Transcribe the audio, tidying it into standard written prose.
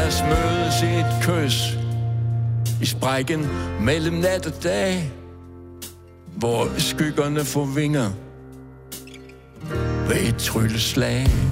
os mødes i et kys i sprækken mellem nat og dag, hvor skyggerne får vinger ved et trylleslag.